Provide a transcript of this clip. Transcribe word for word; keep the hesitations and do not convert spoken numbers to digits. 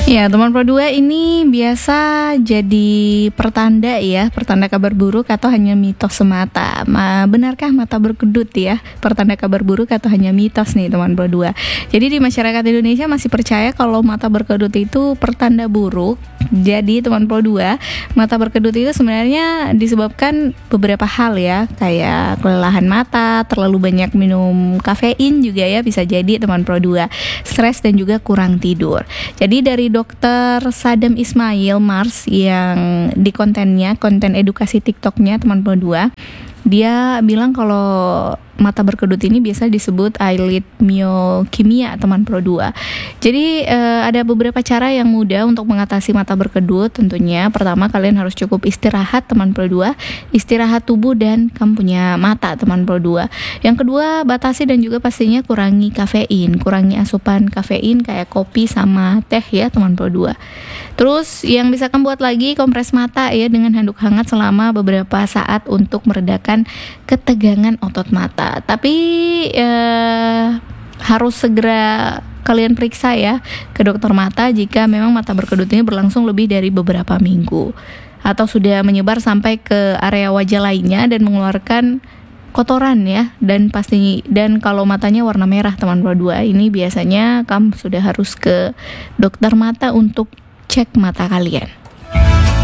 Ya, teman Pro dua ini biasa jadi pertanda ya, pertanda kabar buruk atau hanya mitos semata. Ma, benarkah mata berkedut ya? Pertanda kabar buruk atau hanya mitos nih teman Pro dua. Jadi di masyarakat Indonesia masih percaya kalau mata berkedut itu pertanda buruk. Jadi teman Pro dua, mata berkedut itu sebenarnya disebabkan beberapa hal ya, kayak kelelahan mata, terlalu banyak minum kafein juga ya bisa jadi teman Pro dua, stres dan juga kurang tidur. Jadi dari Dokter Sadam Ismail Mars yang di kontennya, konten edukasi TikToknya teman Pro dua, dia bilang kalau mata berkedut ini biasa disebut eyelid myokimia teman Pro dua. Jadi eh, ada beberapa cara yang mudah untuk mengatasi mata berkedut tentunya. Pertama, kalian harus cukup istirahat teman Pro dua, istirahat tubuh dan kamu punya mata teman Pro dua. Yang kedua, batasi dan juga pastinya kurangi kafein, kurangi asupan kafein kayak kopi sama teh ya teman Pro dua. Terus yang bisa kamu buat lagi, kompres mata ya dengan handuk hangat selama beberapa saat untuk meredakan ketegangan otot mata. Tapi eh, harus segera kalian periksa ya ke dokter mata jika memang mata berkedut ini berlangsung lebih dari beberapa minggu atau sudah menyebar sampai ke area wajah lainnya dan mengeluarkan kotoran ya, dan pasti dan kalau matanya warna merah teman Pro dua, ini biasanya kamu sudah harus ke dokter mata untuk cek mata kalian.